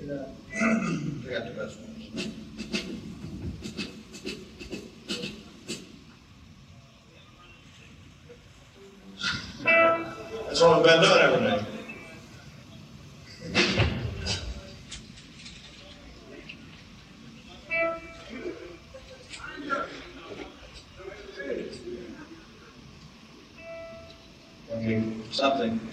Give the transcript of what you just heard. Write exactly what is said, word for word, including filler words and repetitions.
They got the best ones. That's what we've been doing every day. I mean, something.